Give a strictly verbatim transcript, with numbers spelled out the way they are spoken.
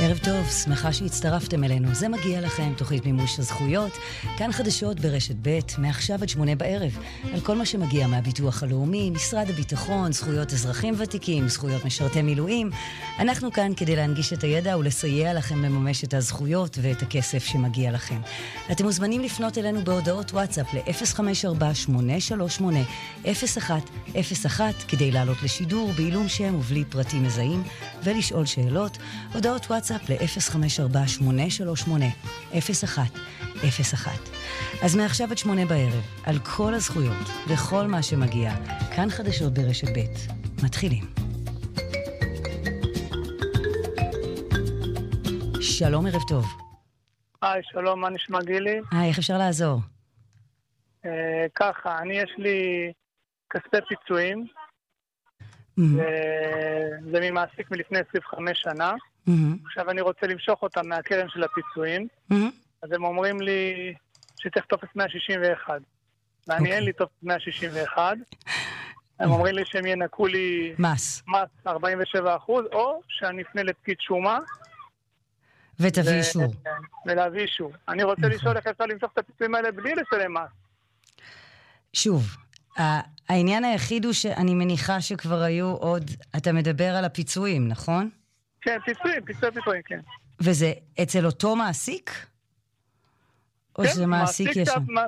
ערב טוב, שמחה שהצטרפתם אלינו. זה מגיע לכם, תוכנית מימוש הזכויות. כאן חדשות ברשת ב' מעכשיו עד שמונה בערב. על כל מה שמגיע מהביטוח הלאומי, משרד הביטחון, זכויות אזרחים ותיקים, זכויות משרתי מילואים. אנחנו כאן כדי להנגיש את הידע ולסייע לכם לממש את הזכויות ואת הכסף שמגיע לכם. אתם מוזמנים לפנות אלינו בהודעות וואטסאפ ל-אפס חמש ארבע שמונה שלוש שמונה אפס אחת אפס אחת כדי לעלות לשידור בעילום שם ובלי פרטים מזהים ולשאול שאלות. הודעות וואטסאפ ל-אפס חמש ארבע שמונה שלוש שמונה אפס אחת אפס אחת. אז מעכשיו עד שמונה בערב, על כל הזכויות וכל מה שמגיע, כאן חדשות ברשת ב'. מתחילים. שלום, ערב טוב. היי, שלום, מה נשמע גילי? היי, איך אפשר לעזור? אה, ככה, אני יש לי כספי פיצויים, Mm-hmm. אה, זה ממעסיק מלפני עשרים וחמש שנה, Mm-hmm. עכשיו אני רוצה למשוך אותם מהקרן של הפיצויים, Mm-hmm. אז הם אומרים לי שצריך טופס מאה שישים ואחת, ואני Okay. אין לי טופס מאה שישים ואחת, הם אומרים לי שהם ינקו לי מס. מס ארבעים ושבע אחוז, או שאני אפנה לפקיד שומה, ותביא ו- אישור. ולהביא אישור. אני רוצה נכון. לשאול איך אפשר למשוך את הפיצויים האלה בלי לשלם מס. שוב, ה- העניין היחיד הוא שאני מניחה שכבר היו עוד, אתה מדבר על הפיצויים, נכון? כן, פיצויים, פיצויים, פיצויים, כן. וזה אצל אותו מעסיק? או שזה מעסיק מעסיק ישן? שה-